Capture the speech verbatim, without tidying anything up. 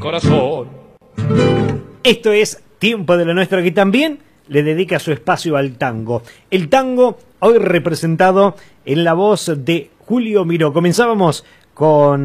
corazón. Esto es Tiempo de lo Nuestro, que también le dedica su espacio al tango. El tango hoy representado en la voz de Julio Miró. Comenzábamos con